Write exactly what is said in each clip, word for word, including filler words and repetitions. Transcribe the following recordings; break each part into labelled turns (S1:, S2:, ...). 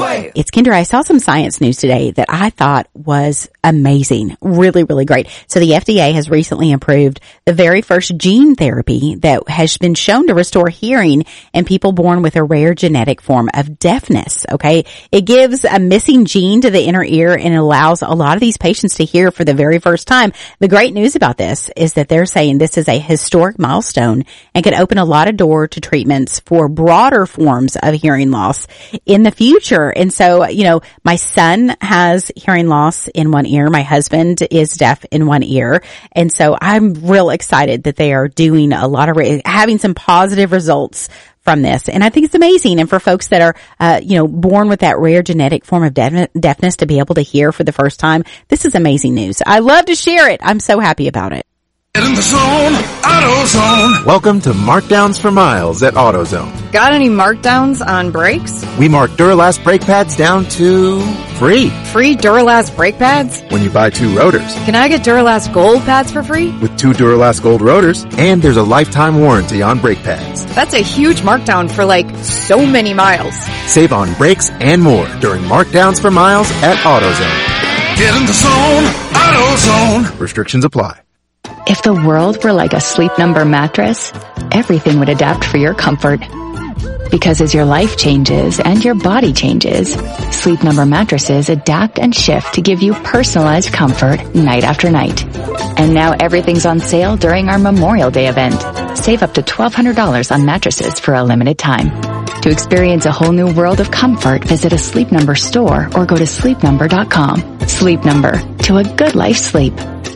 S1: way.
S2: It's Kendra. I saw some science news today that I thought was amazing. Really, really great. So the F D A has recently approved the very first gene therapy that has been shown to restore hearing in people born with a rare genetic form of deafness. Okay. It gives a missing gene to the inner ear and it allows a lot of these patients to hear for the very first time. The great news about this is that they're saying this is a historic milestone and can open a lot of doors to treatments for broader forms of hearing loss in the future. And so, you know, my son has hearing loss in one ear. My husband is deaf in one ear. And so I'm real excited that they are doing a lot of, having some positive results from this. And I think it's amazing. And for folks that are, uh, you know, born with that rare genetic form of deaf- deafness to be able to hear for the first time, this is amazing news. I love to share it. I'm so happy about it.
S3: In the zone, AutoZone.
S4: Welcome to Markdowns for Miles at AutoZone.
S5: Got any markdowns on brakes?
S4: We mark Duralast brake pads down to free.
S5: Free Duralast brake pads?
S4: When you buy two rotors.
S5: Can I get Duralast Gold pads for free?
S4: With two Duralast Gold rotors, and there's a lifetime warranty on brake pads.
S5: That's a huge markdown for like so many miles.
S4: Save on brakes and more during Markdowns for Miles at AutoZone.
S3: Get in the zone, AutoZone.
S4: Restrictions apply.
S6: If the world were like a Sleep Number mattress, everything would adapt for your comfort. Because as your life changes and your body changes, Sleep Number mattresses adapt and shift to give you personalized comfort night after night. And now everything's on sale during our Memorial Day event. Save up to twelve hundred dollars on mattresses for a limited time. To experience a whole new world of comfort, visit a Sleep Number store or go to sleep number dot com. Sleep Number, to a good life sleep.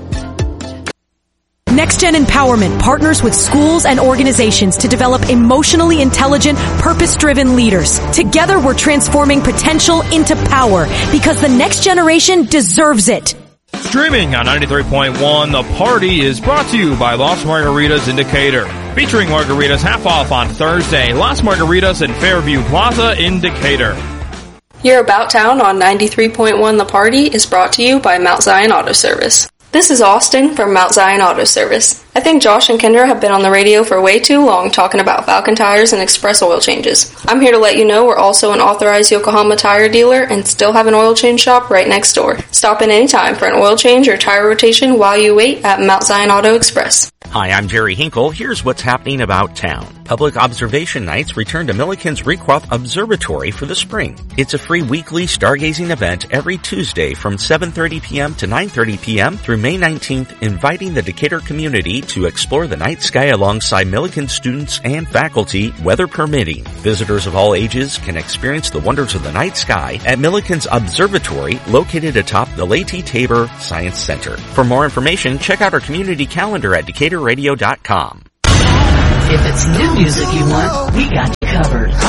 S7: NextGen Empowerment partners with schools and organizations to develop emotionally intelligent, purpose-driven leaders. Together, we're transforming potential into power because the next generation deserves it.
S8: Streaming on ninety-three point one, The Party is brought to you by Las Margaritas in Decatur. Featuring margaritas half off on Thursday. Las Margaritas in Fairview Plaza in Decatur.
S9: Your About Town on ninety-three point one The Party is brought to you by Mount Zion Auto Service. This is Austin from Mount Zion Auto Service. I think Josh and Kendra have been on the radio for way too long talking about Falcon tires and express oil changes. I'm here to let you know we're also an authorized Yokohama tire dealer and still have an oil change shop right next door. Stop in anytime for an oil change or tire rotation while you wait at Mount Zion Auto Express.
S10: Hi, I'm Jerry Hinkle. Here's what's happening about town. Public observation nights return to Milliken's Recroft Observatory for the spring. It's a free weekly stargazing event every Tuesday from seven thirty p.m. to nine thirty p.m. through May nineteenth, inviting the Decatur community to explore the night sky alongside Milliken students and faculty, weather permitting. Visitors of all ages can experience the wonders of the night sky at Milliken's Observatory, located atop the Leyte Tabor Science Center. For more information, check out our community calendar at decatur radio dot com.
S1: If it's new music you want, we got you covered.